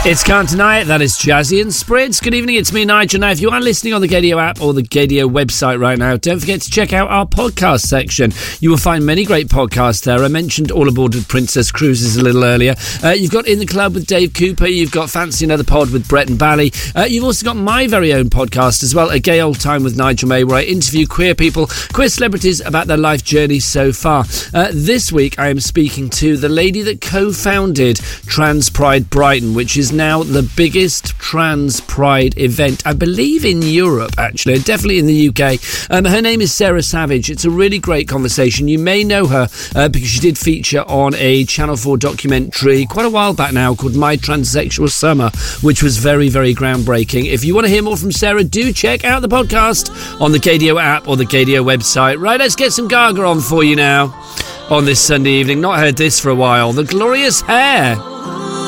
It's Can't Deny It. That is Jazzy and Spritz. Good evening, it's me, Nigel. Now, if you are listening on the Gaydio app or the Gaydio website right now, don't forget to check out our podcast section. You will find many great podcasts there. I mentioned All Aboard with Princess Cruises a little earlier. You've got In the Club with Dave Cooper. You've got Fancy Another Pod with Brett and Bally. You've also got my very own podcast as well, A Gay Old Time with Nigel May, where I interview queer people, queer celebrities about their life journey so far. This week, I am speaking to the lady that co-founded Trans Pride Brighton, which is now the biggest trans pride event, I believe, in Europe, actually, definitely in the UK. Her name is Sarah Savage. It's a really great conversation. You may know her because she did feature on a Channel 4 documentary quite a while back now called My Transsexual Summer, which was very, very groundbreaking. If you want to hear more from Sarah, do check out the podcast on the Gaydio app or the Gaydio website. Right, let's get some Gaga on for you now on this Sunday evening. Not heard this for a while. The Glorious Hair.